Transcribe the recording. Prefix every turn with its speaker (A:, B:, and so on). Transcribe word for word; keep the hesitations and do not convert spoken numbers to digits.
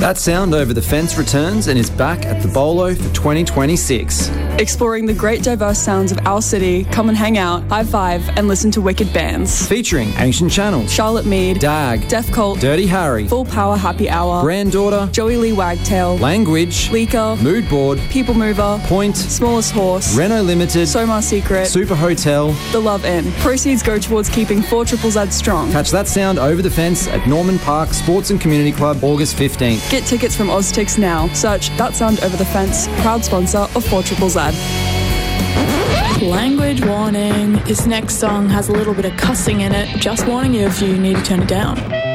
A: That Sound Over the Fence returns and is back at the Bolo for twenty twenty-six.
B: Exploring the great diverse sounds of our city, come and hang out, high five, and listen to wicked bands.
A: Featuring Ancient Channels,
B: Charlotte Mead,
A: Dag,
B: Deaf Cult,
A: Dirty Harry,
B: Full Power Happy Hour,
A: Granddaughter,
B: Joey Lee Wagtail,
A: Language,
B: Leaker,
A: Mood Board,
B: People Mover,
A: Point,
B: Smallest Horse,
A: Renault Limited,
B: Somar Secret,
A: Super Hotel,
B: The Love Inn. Proceeds go towards keeping four Triple Z strong.
A: Catch That Sound Over the Fence at Norman Park Sports and Community Club, August fifteenth.
B: Get tickets from OzTix now. Search That Sound Over the Fence, proud sponsor of four Triple Z.
C: Language warning. This next song has a little bit of cussing in it. Just warning you if you need to turn it down.